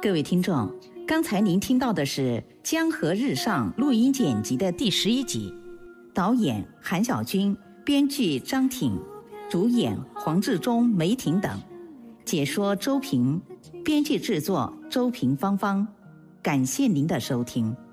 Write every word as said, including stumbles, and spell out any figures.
各位听众，刚才您听到的是《江河日上》录音剪辑的第十一集，导演韩小军，编剧张挺，主演黄志忠、梅婷等，解说周平，编辑制作周平芳芳。感谢您的收听。